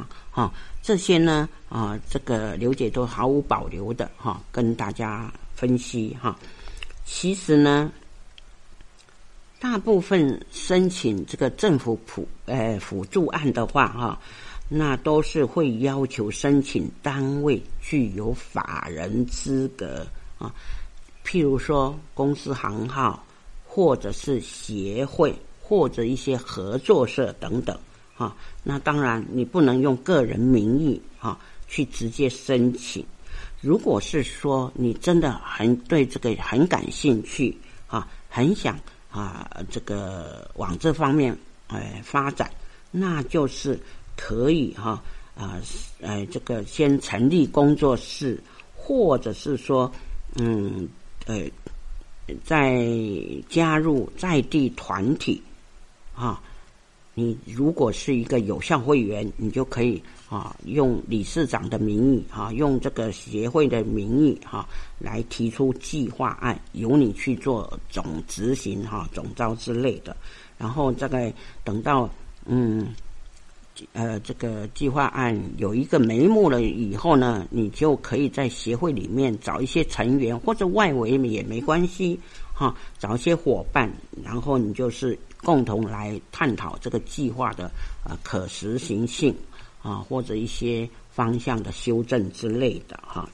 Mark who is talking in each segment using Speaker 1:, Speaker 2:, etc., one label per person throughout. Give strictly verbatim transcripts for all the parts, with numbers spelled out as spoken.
Speaker 1: 啊，哈、哦，这些呢，啊、呃，这个刘姐都毫无保留的哈、哦、跟大家分析哈、哦。其实呢，大部分申请这个政府辅呃辅助案的话哈、哦，那都是会要求申请单位具有法人资格啊，譬如说公司行号，或者是协会，或者一些合作社等等啊。那当然你不能用个人名义啊去直接申请。如果是说你真的很对这个很感兴趣啊，很想啊这个往这方面呃发展，那就是可以哈啊呃这个先成立工作室，或者是说嗯呃再加入在地团体啊。你如果是一个有效会员，你就可以啊用理事长的名义啊，用这个协会的名义哈、啊、来提出计划案，由你去做总执行哈、啊、总召之类的。然后这个等到嗯呃这个计划案有一个眉目了以后呢，你就可以在协会里面找一些成员，或者外围也没关系哈、啊，找一些伙伴，然后你就是共同来探讨这个计划的呃可实行性啊，或者一些方向的修正之类的哈。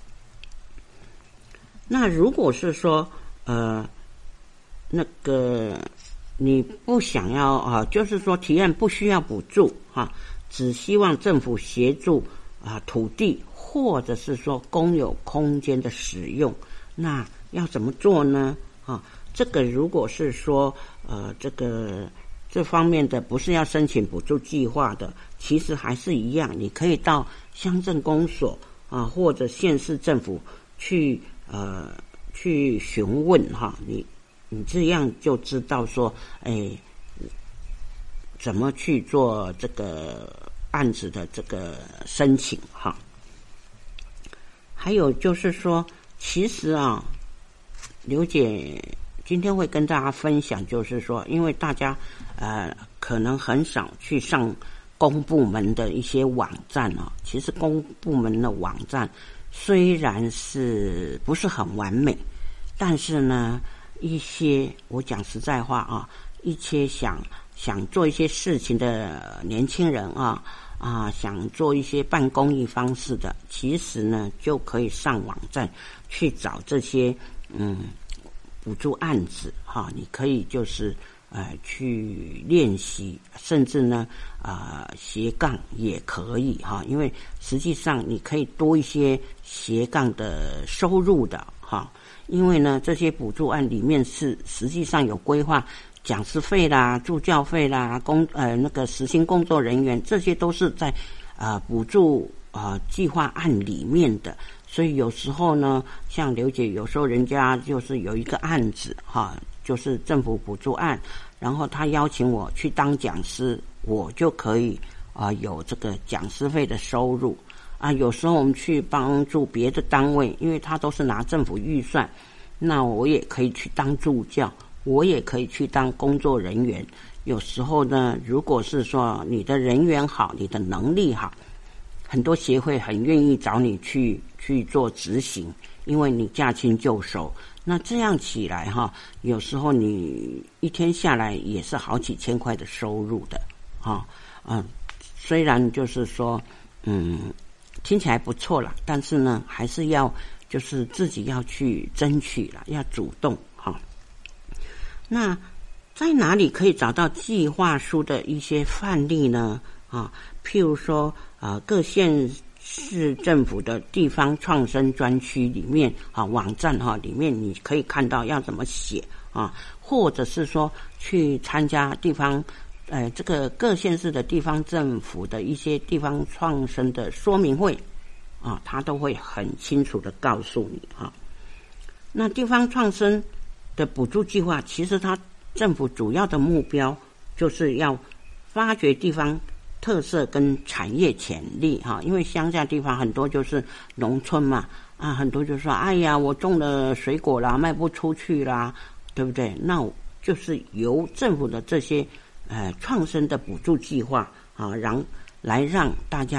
Speaker 1: 那如果是说呃那个你不想要啊，就是说提案不需要补助哈，只希望政府协助啊土地或者是说公有空间的使用，那要怎么做呢？啊，这个如果是说呃这个这方面的不是要申请补助计划的，其实还是一样，你可以到乡镇公所啊或者县市政府去呃去询问哈，你你这样就知道说哎怎么去做这个案子的这个申请哈。还有就是说，其实啊刘姐今天会跟大家分享，就是说因为大家呃可能很少去上公部门的一些网站啊，其实公部门的网站虽然是不是很完美，但是呢一些我讲实在话啊，一些想想做一些事情的年轻人啊啊，想做一些办公益方式的，其实呢就可以上网站去找这些嗯补助案子哈，你可以就是呃去练习，甚至呢啊、呃、斜杠也可以哈，因为实际上你可以多一些斜杠的收入的哈，因为呢这些补助案里面是实际上有规划讲师费啦、助教费啦、工呃那个实行工作人员，这些都是在啊、呃、补助啊、呃、计划案里面的。所以有时候呢，像刘姐有时候人家就是有一个案子哈，就是政府补助案，然后他邀请我去当讲师，我就可以啊、呃、有这个讲师费的收入啊。有时候我们去帮助别的单位，因为他都是拿政府预算，那我也可以去当助教，我也可以去当工作人员。有时候呢，如果是说你的人缘好，你的能力好，很多协会很愿意找你去去做执行，因为你驾轻就熟。那这样起来哈，有时候你一天下来也是好几千块的收入的啊。嗯，虽然就是说嗯听起来不错啦，但是呢还是要就是自己要去争取啦，要主动哈。那在哪里可以找到计划书的一些范例呢？啊，譬如说啊，各县市政府的地方创生专区里面啊，网站哈、啊、里面你可以看到要怎么写啊，或者是说去参加地方呃这个各县市的地方政府的一些地方创生的说明会啊，他都会很清楚的告诉你啊。那地方创生的补助计划，其实它政府主要的目标就是要发掘地方特色跟产业潜力哈，因为乡下地方很多就是农村嘛啊，很多就说哎呀我种了水果啦卖不出去啦，对不对？那就是由政府的这些呃创生的补助计划啊，让来让大家